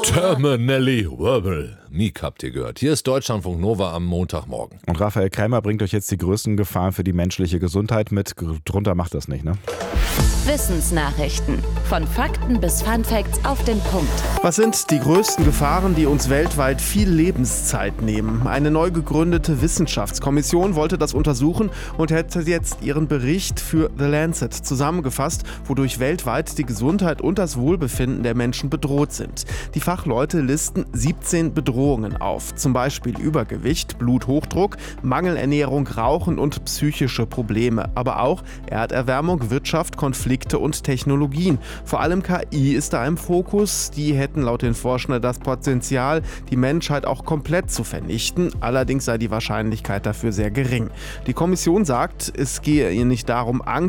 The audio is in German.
Terminelli Wobble. Meek habt ihr gehört. Hier ist Deutschlandfunk Nova am Montagmorgen. Und Raphael Krämer bringt euch jetzt die größten Gefahren für die menschliche Gesundheit mit. Drunter macht das nicht, ne? Wissensnachrichten. Von Fakten bis Funfacts auf den Punkt. Was sind die größten Gefahren, die uns weltweit viel Lebenszeit nehmen? Eine neu gegründete Wissenschaftskommission wollte das untersuchen und hätte jetzt ihren Bericht für The Lancet zusammengefasst, wodurch weltweit die Gesundheit und das Wohlbefinden der Menschen bedroht sind. Die Fachleute listen 17 Bedrohungen auf, zum Beispiel Übergewicht, Bluthochdruck, Mangelernährung, Rauchen und psychische Probleme, aber auch Erderwärmung, Wirtschaft, Konflikte und Technologien. Vor allem KI ist da im Fokus. Die hätten laut den Forschern das Potenzial, die Menschheit auch komplett zu vernichten. Allerdings sei die Wahrscheinlichkeit dafür sehr gering. Die Kommission sagt, es gehe ihr nicht darum, Angst